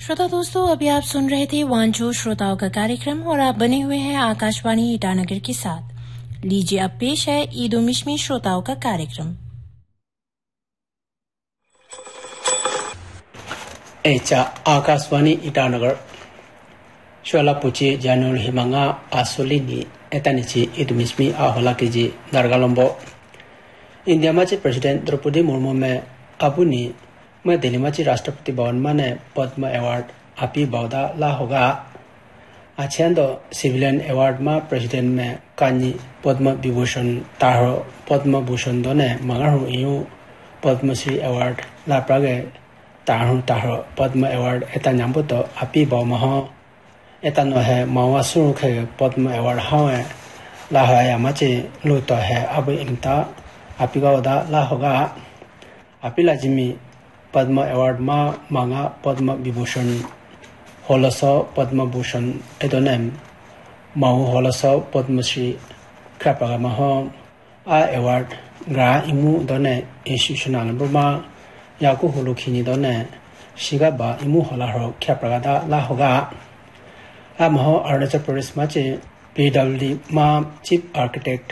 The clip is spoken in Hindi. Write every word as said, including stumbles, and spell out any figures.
श्रोता दोस्तों, अभी आप सुन रहे थे वांचो श्रोताओं का कार्यक्रम और आप बने हुए हैं आकाशवाणी ईटानगर के साथ। लीजिए अब पेश है ईद उल मिशमी श्रोताओं का कार्यक्रम। एचा आकाशवाणी ईटानगर शोला पुची जानुल हिमांगा आसोलिनी एतानिची Eid ul Mishmi ahola keji dargalombo India माची प्रेसिडेंट द्रौपदी मुर्मू में अबुनी मैं दिल्ली माची राष्ट्रपति भवन माने पद्म अवार्ड आपी बौदा ला होगा आछेंदो सिविलियन अवार्ड मा प्रेसिडेंट में कानी पद्म विभूषण तारो पद्म भूषण दोने मंगारु इयु पद्मश्री अवार्ड ला प्रागे तारु तारो पद्म अवार्ड एता न्याम्बुतो आपी बौमह एता नो है मावा सुरुखे पद्म अवार्ड हावे ला है माची लुतो है अब इनता आपी बौदा ला होगा आपी लाजिमी पद्म अवार्ड मा मांगा पद्म विभूषण होलसो पद्म भूषण एदोने माउ होलसो पद्मश्री ख्रापागा मह आ अवार्ड ग्रा इमु दोने इंस्टीट्यूशनल ब्रमा याकु हुलुखिनी दोने शिगाबा इमु होलारो ख्रापागा दा ला होगा आ मह अरुणाचल प्रदेश माचे पीडब्ल्यूडी मा चीफ आर्किटेक्ट